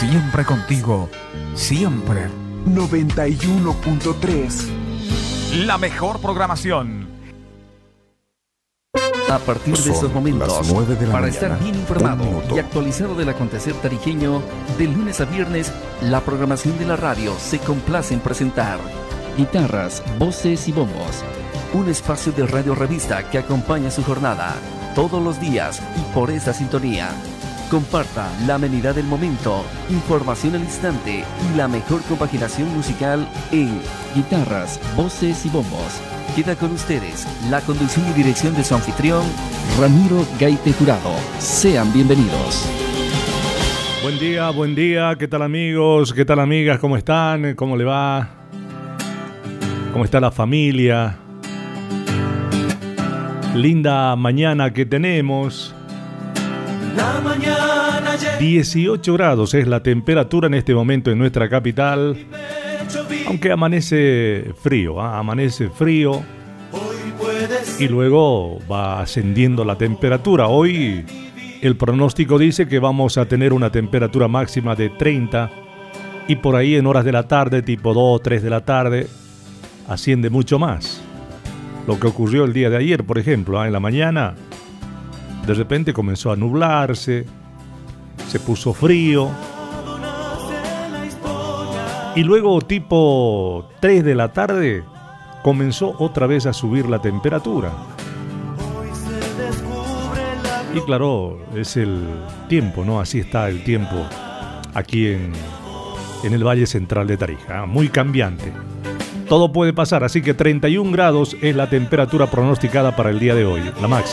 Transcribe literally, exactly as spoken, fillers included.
Siempre contigo, siempre. noventa y uno punto tres. La mejor programación. A partir de Son estos momentos, las nueve de la para mañana, estar bien un informado minuto. y actualizado del acontecer tarijeño, de lunes a viernes, la programación de la radio se complace en presentar Guitarras, Voces y Bombos, un espacio de radio revista que acompaña su jornada todos los días y por esta sintonía. Comparta la amenidad del momento, información al instante y la mejor compaginación musical en Guitarras, Voces y Bombos. Queda con ustedes la conducción y dirección de su anfitrión, Ramiro Gaite Jurado. Sean bienvenidos. Buen día, buen día. ¿Qué tal, amigos? ¿Qué tal, amigas? ¿Cómo están? ¿Cómo le va? ¿Cómo está la familia? Linda mañana que tenemos. La mañana llega. dieciocho grados es la temperatura en este momento en nuestra capital. Aunque amanece frío, ¿eh? amanece frío y luego va ascendiendo la temperatura. Hoy el pronóstico dice que vamos a tener una temperatura máxima de treinta y por ahí en horas de la tarde, tipo dos, tres de la tarde, asciende mucho más. Lo que ocurrió el día de ayer, por ejemplo, ¿eh? en la mañana, de repente comenzó a nublarse, se puso frío. Y luego tipo tres de la tarde comenzó otra vez a subir la temperatura. Y claro, es el tiempo, ¿no? Así está el tiempo aquí en, en el Valle Central de Tarija. Muy cambiante. Todo puede pasar, así que treinta y un grados es la temperatura pronosticada para el día de hoy, la máxima.